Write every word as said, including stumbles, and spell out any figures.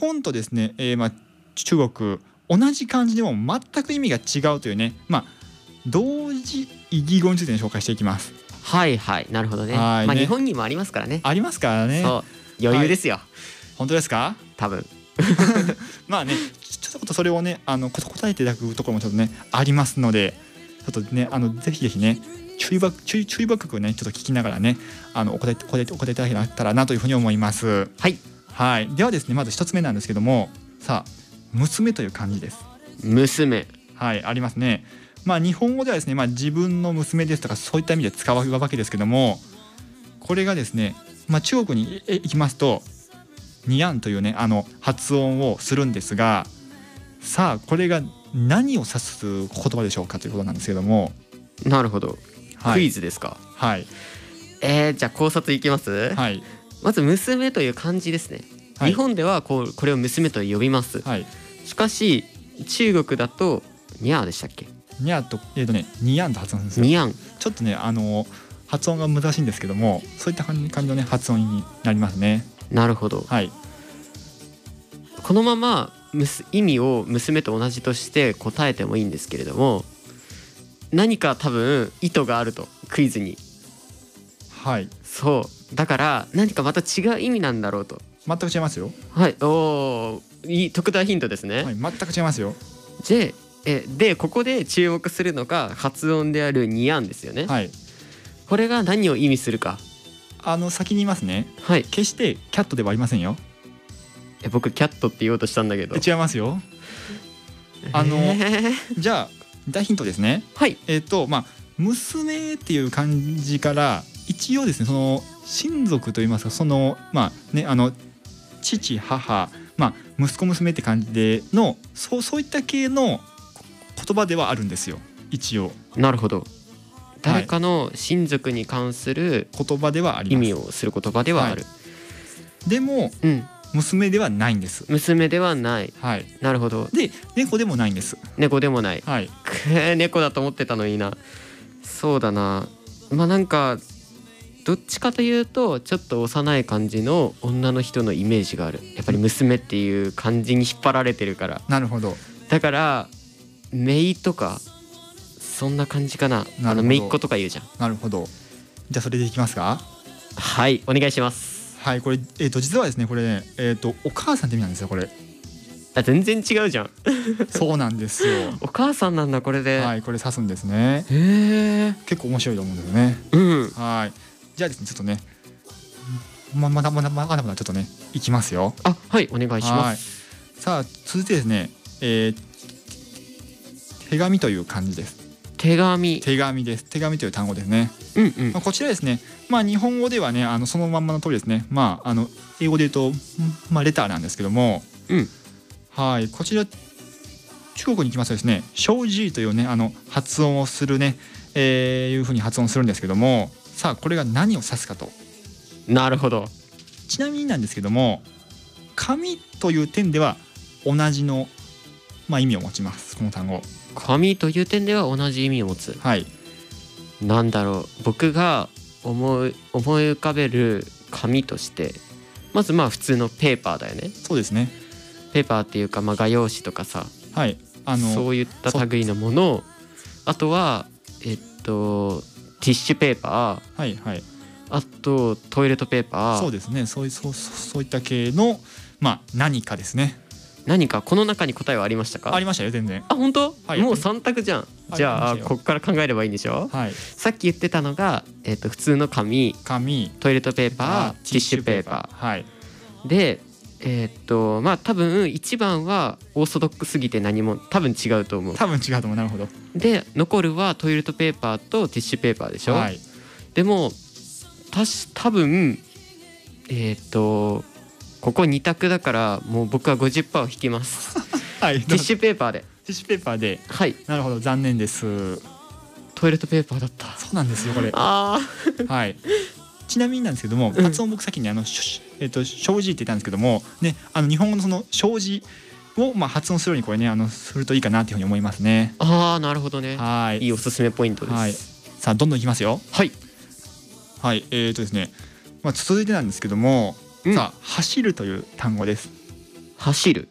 本とですね、えー、まあ中国同じ漢字でも全く意味が違うというね、まあ同時異義語について紹介していきます。 はいはい、なるほどね。 はいねまあ日本にもありますからね。 ありますからね。 そう余裕ですよ、はい、 本当ですか？ 多分まあね、ちょっとそれをねあの答えていただくところもちょっとねありますので、ちょっとねあのぜひぜひね注意深く注意注意深くねちょっと聞きながらねあのお答えお答えお答えいただけたらなというふうに思います。 はいはい。ではですね、まず一つ目なんですけども、さあ娘という漢字です。 娘、 はいありますね。まあ日本語ではですね、まあ自分の娘ですとかそういった意味で使うわけですけども、これがですね、まあ中国に行きますとニャンというねあの発音をするんですが、さあこれが何を指す言葉でしょうかということなんですけども。 なるほど、 はい、 クイズですか。 はい。 えー、じゃあ考察いきます。 はい。 まず娘という漢字ですね、はい、日本ではこうこれを娘と呼びます、はい、しかし中国だとニャーでしたっけ？ ニャーとえっ、ー、とねニヤンと発音するんですよ。 ニヤン、 ちょっとねあの発音が難しいんですけども、そういった感じのね発音になりますね。 なるほど、 はい。 このまま意味を娘と同じとして答えてもいいんですけれども、何か多分意図があると、クイズに。 はい。 そうだから何かまた違う意味なんだろうと。 全く違いますよ。 はい、おー、いい特大ヒントですね。 はい、全く違いますよ。 でえでここで注目するのが発音であるニヤンですよね。 はい。 これが何を意味するか。 あの先に言いますね。 はい。 決してキャットではありませんよ。 え僕キャットって言おうとしたんだけど。 違いますよ。あの、えー、じゃあ大ヒントですね。 はい。 えっ、ー、とまあ娘っていう漢字から一応ですね、その親族といいますか、そのまあねあの父母、まあ息子娘って感じでのそうそういった系の言葉ではあるんですよ、一応。 なるほど。誰かの親族に関する言葉ではあります。 意味をする言葉ではある。はい、 でも、うん、娘ではないんです。 娘ではない。 はい。 なるほど。 で猫でもないんです。 猫でもない。 はい。 く猫だと思ってたのにな。そうだな。まあなんかどっちかというとちょっと幼い感じの女の人のイメージがある。やっぱり娘っていう感じに引っ張られてるから。 なるほど。 だから姪とかそんな感じかな。あの姪っ子とか言うじゃん。 なるほど。じゃあそれでいきますか。 はい、お願いします。 はい、これえっ、ー、と実はですねこれねえっ、ー、とお母さんって意味なんですよこれ。 あ、全然違うじゃん。 そうなんですよ。 お母さんなんだこれで。 はい、これ指すんですね。 へえ。 結構面白いと思うんですよね。 うん。 はい。じゃあですねちょっとねままだまだまだまだちょっとねいきますよ。 あ、はい、お願いします。 さあ続いてですね、えー、手紙という漢字です。 手紙。 手紙です。手紙という単語ですね。 うんうん。 まあ、こちらですね。まあ日本語ではねあのそのまんまの通りですね。まああの英語で言うとまあレターなんですけども。 うん。 はい、こちら中国に行きますとですね、小字というねあの発音をするね、えー、いうふうに発音するんですけども、さあこれが何を指すかと。 なるほど。 ちなみになんですけども、紙という点では同じのまあ意味を持ちます。この単語。 紙という点では同じ意味を持つ。 はい。 なんだろう、僕が思い思い浮かべる紙として、まずまあ普通のペーパーだよね。 そうですね。 ペーパーっていうかまあ画用紙とかさ、 はい、あのそういった類のもの。あとはえっとティッシュペーパー、はいはい、 あとトイレットペーパー。 そうですね。そういうそうそういった系のまあ何かですね。 何かこの中に答えはありましたか？ ありましたよ全然。 あ、本当？はい、もうさん択じゃん。じゃあこっから考えればいいんでしょ？はい。さっき言ってたのがえっと普通の紙、 紙、 トイレットペーパー、ティッシュペーパー。 はい。 で。えー、っとまあ多分いちばんはオーソドックすぎて何も多分違うと思う。 多分違うと思う。なるほど。 で残るはトイレットペーパーとティッシュペーパーでしょ。はい、でもたし多分えー、っとここに択だからもう僕は ごじゅっパーセント を引きます。はい、ティッシュペーパーで。 ティッシュペーパーで。 はい。 なるほど、残念です。 トイレットペーパーだった。 そうなんですよこれ。 ああ。はい。ちなみになんですけども、発音僕先にあの、えっと小字って言ったんですけどもね、あの日本語のその小字をまあ発音するようにこれねあのするといいかなというふうに思いますね。 ああ、なるほどね。 はい。 いいおすすめポイントです。はい、 さあどんどんいきますよ。 はい。 はい、えーとですね、まあ続いてなんですけども、うん、さあ走るという単語です。 走る